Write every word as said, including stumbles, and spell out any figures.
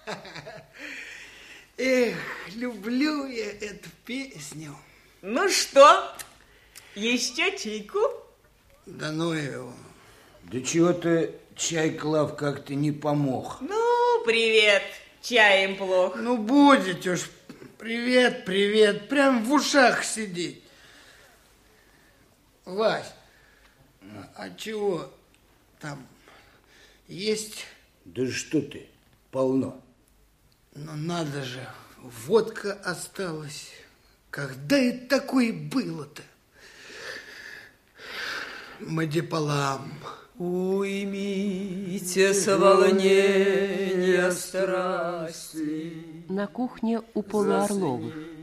Эх, люблю я эту песню. Ну что, еще чайку? Да ну его. Да чего-то чай, Клав, как-то не помог. Ну, привет, чаем плохо. Ну, будете уж. Привет, привет. Прям в ушах сидеть. Вась, а чего там есть? Да что ты, полно. Ну, надо же, водка осталась. Когда это такое было-то? Мадиполам. Уймите с волнения страсти. На кухне у Полы Орловых.